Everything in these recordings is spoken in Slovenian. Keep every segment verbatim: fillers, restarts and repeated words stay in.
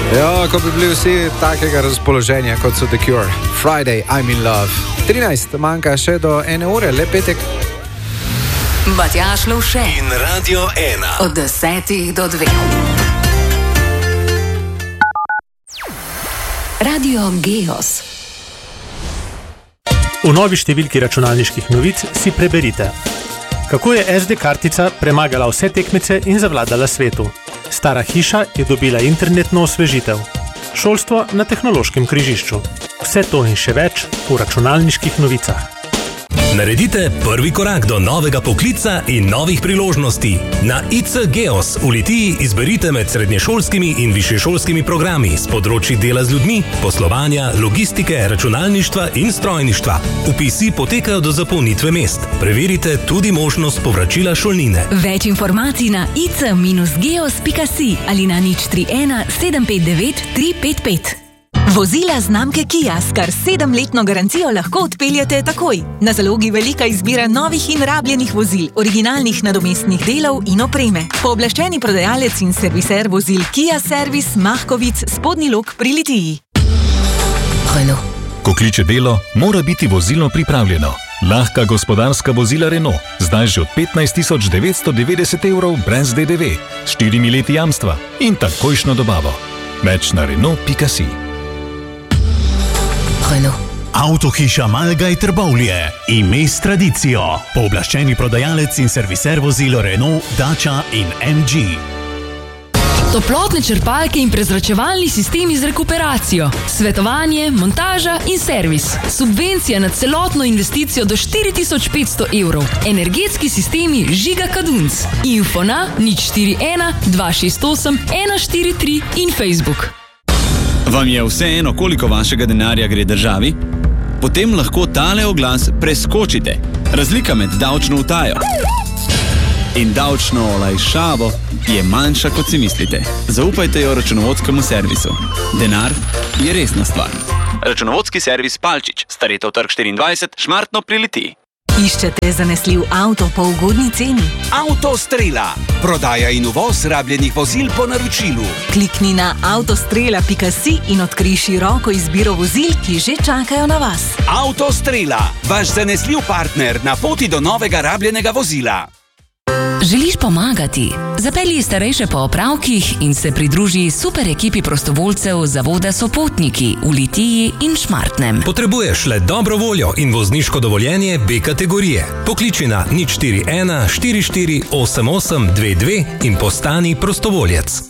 Ja, ko bi bili vsi takega razpoloženja, kot so The Cure. Friday, I'm in love. trinajst, manjka še do ene ure, le petek. Matjaž Lovše in Radio ena. Od desetih do dveh. Radio Geos. V novi številki računalniških novic si preberite. Kako je es de kartica premagala vse tekmece in zavladala svetu? Stara hiša je dobila internetno osvežitev. Šolstvo na tehnološkem križišču. Vse to in še več v računalniških novicah. Naredite prvi korak do novega poklica in novih priložnosti. Na I C Geos v Litiji izberite med srednješolskimi in višješolskimi programi s področji dela z ljudmi, poslovanja, logistike, računalništva in strojništva. Vpisi potekajo do zapolnitve mest. Preverite tudi možnost povračila šolnine. Več informacij na i c geos pika si ali na nič tri ena sedem pet devet tri pet pet. Vozila znamke Kia s kar sedemletno garancijo lahko odpeljete takoj. Na zalogi velika izbira novih in rabljenih vozil, originalnih nadomestnih delov in opreme. Pooblaščeni prodajalec in serviser vozil Kia Servis Mahkovic, Spodnji Lok pri Litiji. Renault. Ko kliče delo, mora biti vozilo pripravljeno. Lahka gospodarska vozila Renault, zdaj že od petnajst tisoč devetsto devetdeset evrov brez D D V, s štirimi leti jamstva in takojšno dobavo. Več na renault pika si. Avtohiša Malgaj Trbovlje, ime s tradicijo, pooblaščeni prodajalec in serviser vozil Renault, Dacia in M G. Toplotne črpalke in prezračevalni sistemi z rekuperacijo, svetovanje, montaža in servis. Subvencija na celotno investicijo do štiri tisoč petsto evrov. Energetski sistemi Žiga Kadunc. Info na nič štiri ena dva šest osem ena štiri tri in Facebook. Vam je vseeno, koliko vašega denarja gre državi? Potem lahko tale oglas preskočite. Razlika med davčno utajo in davčno olajšavo je manjša, kot si mislite. Zaupajte jo računovodskemu servisu. Denar je resna stvar. Računovodski servis Palčič, Staretov trg štiriindvajset, Šmartno pri Litiji. Iščete zanesljiv avto po ugodni ceni? Avtostrela. Prodaja in uvoz rabljenih vozil po naročilu. Klikni na avtostrela pika si in odkrij široko izbiro vozil, ki že čakajo na vas. Avtostrela. Vaš zanesljiv partner na poti do novega rabljenega vozila. Želiš pomagati? Zapelji starejše po opravkih in se pridruži super ekipi prostovoljcev Zavoda Sopotniki v Litiji in Šmartnem. Potrebuješ le dobro voljo in vozniško dovoljenje B kategorije. Pokliči na nič štiri ena štiri štiri osem osem dve dve in postani prostovoljec.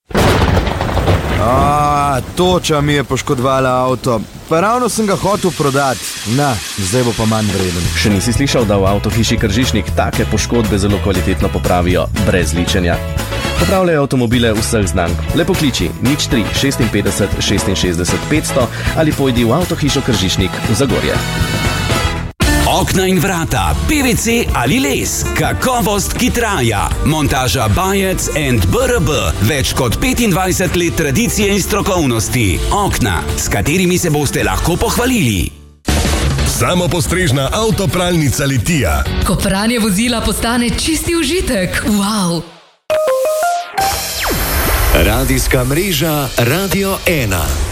A, toča mi je poškodovala avto. Pa ravno sem ga hotel prodati. Na, zdaj bo pa manj vreden. Še nisi slišal, da v avtohiši Kržišnik take poškodbe zelo kvalitetno popravijo, brez ličenja? Popravljajo avtomobile vseh znamk. Le pokliči nič tri šestinpetdeset šestinšestdeset petsto ali pojdi v avtohišo Kržišnik v Zagorje. Okna in vrata, P V C ali les, kakovost, ki traja. Montaža Bajec and B R B, več kot petindvajset let tradicije in strokovnosti. Okna, s katerimi se boste lahko pohvalili. Samopostrežna avtopralnica Litija. Ko pranje vozila postane čisti užitek. Wow! Radijska mreža Radio ena.